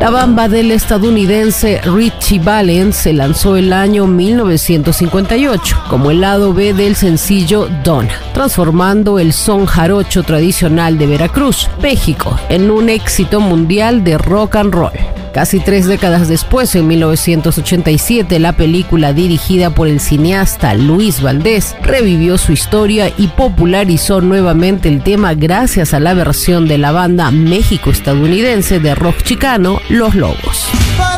La bamba del estadounidense Ritchie Valens se lanzó el año 1958 como el lado B del sencillo Donna, transformando el son jarocho tradicional de Veracruz, México, en un éxito mundial de rock and roll. Casi 3 décadas después, en 1987, la película dirigida por el cineasta Luis Valdés revivió su historia y popularizó nuevamente el tema gracias a la versión de la banda México-estadounidense de rock chicano Los Lobos.